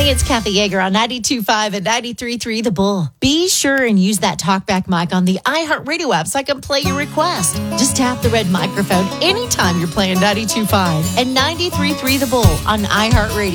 Hey, it's Kathy Yeager on 92.5 and 93.3 The Bull. Be sure and use that TalkBack mic on the iHeartRadio app so I can play your request. Just tap the red microphone anytime you're playing 92.5 and 93.3 The Bull on iHeartRadio.